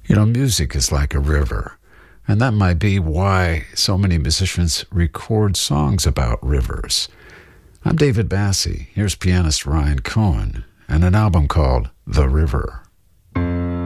You know, music is like a river, and that might be why so many musicians record songs about rivers. I'm David Bassie. Here's pianist Ryan Cohen and an album called The River.